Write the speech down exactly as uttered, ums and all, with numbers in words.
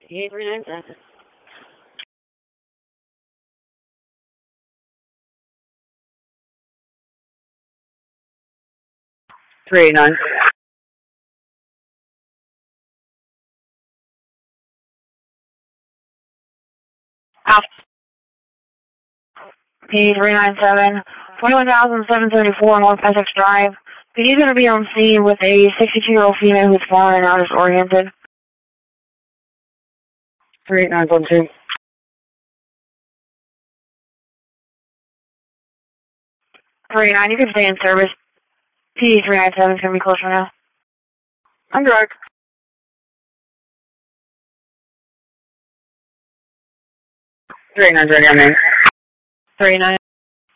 eight three nine seven. three eight nine. Alpha. P three nine seven. twenty-one thousand seven hundred seventy-four North Essex Drive. P D's going to be on scene with a sixty-two-year-old female who's fallen and not disoriented. three eight nine one two. three eight nine, you can stay in service. P three nine seven is going to be closer now. I'm direct. three eight nine, ready on me. three eight nine.